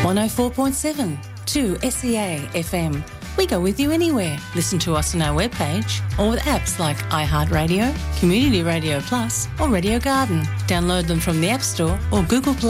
104.7 to SEA FM. We go with you anywhere. Listen to us on our webpage or with apps like iHeartRadio, Community Radio Plus or Radio Garden. Download them from the App Store or Google Play.